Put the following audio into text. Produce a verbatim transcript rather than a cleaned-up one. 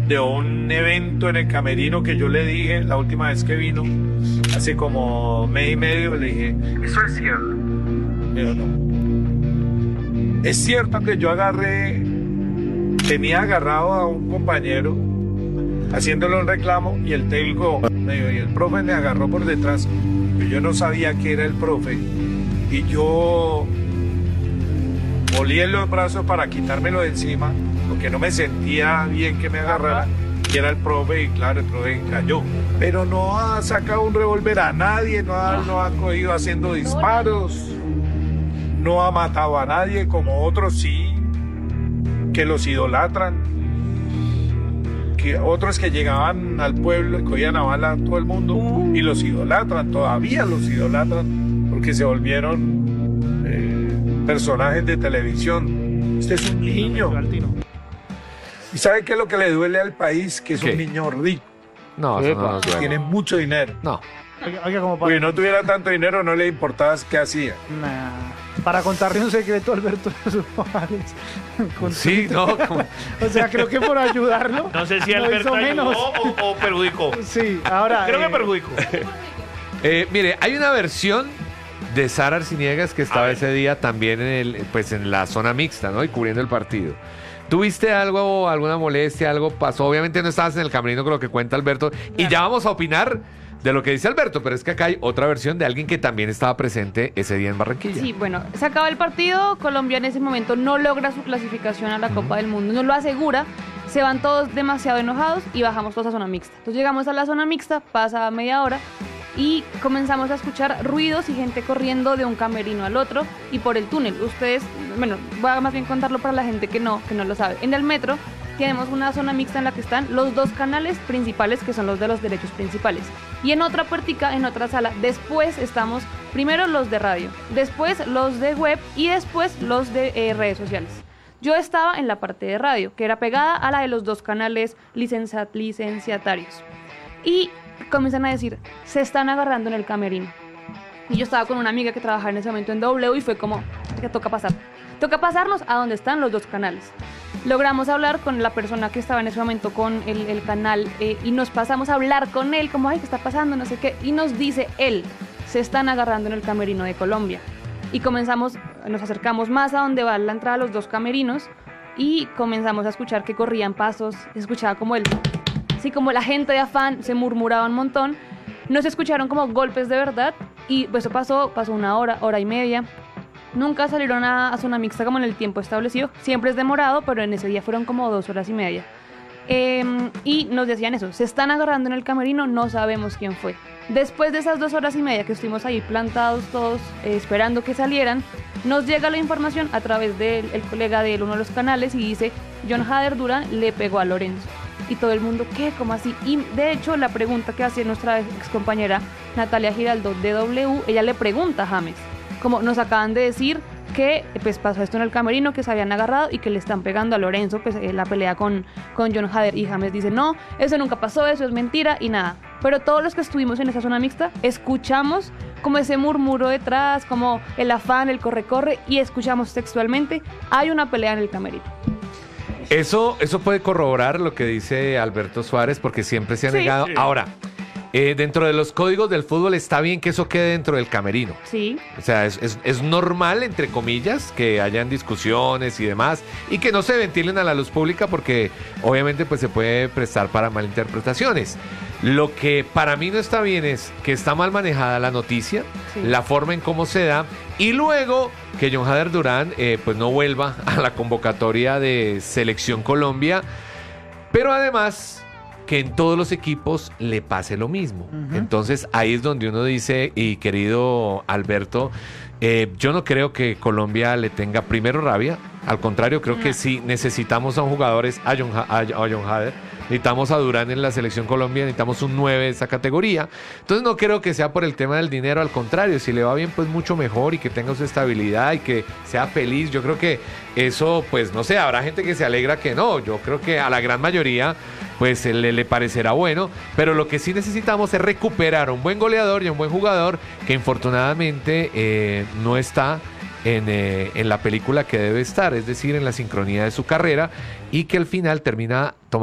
de un evento en el camerino que yo le dije la última vez que vino, hace como mes y medio, le dije, eso es cierto. Pero no. Es cierto que yo agarré, tenía agarrado a un compañero haciéndole un reclamo y el técnico me dijo, y el profe me agarró por detrás, pero yo no sabía que era el profe y yo molí en los brazos para quitármelo de encima porque no me sentía bien que me agarrara, que era el profe y claro, el profe cayó, pero no ha sacado un revólver a nadie, no ha, no ha cogido haciendo disparos, no ha matado a nadie como otros sí, que los idolatran, que otros que llegaban al pueblo y cogían a bala a todo el mundo y los idolatran, todavía los idolatran porque se volvieron eh, personajes de televisión. Este es un niño. ¿Y sabe qué es lo que le duele al país? Que es ¿Qué? un niño rico. No, eso no nos duele. Tiene mucho dinero. No. Oiga, oiga, como para, Si no tuviera tanto dinero no le importaba qué hacía. Nah, para contarle un secreto a Alberto Suárez. Con- Sí, no. como- O sea, creo que por ayudarlo. No sé si lo Alberto hizo ayudó menos. o, o perjudicó. Sí, ahora. Creo eh, que perjudicó. Eh, mire, hay una versión de Sara Arciniegas que A estaba ver. ese día también en el, pues en la zona mixta, ¿no? Y cubriendo el partido. ¿Tuviste algo, alguna molestia, algo pasó? Obviamente no estabas en el camerino con lo que cuenta Alberto. Y ya vamos a opinar de lo que dice Alberto, pero es que acá hay otra versión de alguien que también estaba presente ese día en Barranquilla. Sí, bueno, se acaba el partido, Colombia en ese momento no logra su clasificación a la Copa del Mundo, no lo asegura, se van todos demasiado enojados y bajamos todos a zona mixta. Entonces llegamos a la zona mixta, pasa media hora y comenzamos a escuchar ruidos y gente corriendo de un camerino al otro y por el túnel. Ustedes, bueno, voy a más bien contarlo para la gente que no, que no lo sabe. En el metro tenemos una zona mixta en la que están los dos canales principales, que son los de los derechos principales. Y en otra puertica, en otra sala, después estamos primero los de radio, después los de web y después los de eh, redes sociales. Yo estaba en la parte de radio, que era pegada a la de los dos canales licencia- licenciatarios. Y comienzan a decir, se están agarrando en el camerino. Y yo estaba con una amiga que trabajaba en ese momento en W y fue como, que toca pasar. Toca pasarnos a donde están los dos canales. Logramos hablar con la persona que estaba en ese momento con el, el canal eh, y nos pasamos a hablar con él, como, ay, ¿qué está pasando? No sé qué. Y nos dice él, se están agarrando en el camerino de Colombia. Y comenzamos, nos acercamos más a donde va la entrada a los dos camerinos y comenzamos a escuchar que corrían pasos, se escuchaba como el, así como la gente de afán, se murmuraba un montón. No se escucharon como golpes de verdad y pues eso pasó, pasó una hora, hora y media. Nunca salieron a, a zona mixta como en el tiempo establecido. Siempre es demorado, pero en ese día fueron como dos horas y media. Eh, y nos decían eso, se están agarrando en el camerino, no sabemos quién fue. Después de esas dos horas y media que estuvimos ahí plantados todos, eh, esperando que salieran, nos llega la información a través del el colega de uno de los canales y dice, John Hader Durán le pegó a Lorenzo. Y todo el mundo, ¿qué? ¿Cómo así? Y de hecho la pregunta que hacía nuestra ex compañera Natalia Giraldo de W, ella le pregunta a James, como nos acaban de decir que pues pasó esto en el camerino, que se habían agarrado y que le están pegando a Lorenzo, pues eh, la pelea con, con John Hader, y James dice, no, eso nunca pasó, eso es mentira y nada. Pero todos los que estuvimos en esa zona mixta escuchamos como ese murmuro detrás, como el afán, el corre-corre, y escuchamos textualmente, hay una pelea en el camerino. Eso, eso puede corroborar lo que dice Alberto Suárez, porque siempre se ha Sí. negado. Sí. Ahora, eh, dentro de los códigos del fútbol está bien que eso quede dentro del camerino. Sí. O sea, es, es- es normal, entre comillas, que hayan discusiones y demás, y que no se ventilen a la luz pública porque obviamente pues se puede prestar para malinterpretaciones. Lo que para mí no está bien es que está mal manejada la noticia, Sí. la forma en cómo se da, y luego que John Hader Durán eh, pues no vuelva a la convocatoria de Selección Colombia, pero además que en todos los equipos le pase lo mismo. Ujú. Entonces ahí es donde uno dice, y querido Alberto, eh, yo no creo que Colombia le tenga primero rabia, al contrario, creo que No. sí necesitamos a un jugadores, a John, Ha- a, a John Hader, necesitamos a Durán en la Selección Colombia, necesitamos un nueve de esa categoría. Entonces no creo que sea por el tema del dinero, al contrario, si le va bien, pues mucho mejor, y que tenga su estabilidad y que sea feliz. Yo creo que eso, pues no sé, habrá gente que se alegra que no. Yo creo que a la gran mayoría, pues le, le parecerá bueno, pero lo que sí necesitamos es recuperar a un buen goleador y a un buen jugador que infortunadamente eh, no está en, eh, en la película que debe estar, es decir, en la sincronía de su carrera, y que al final termina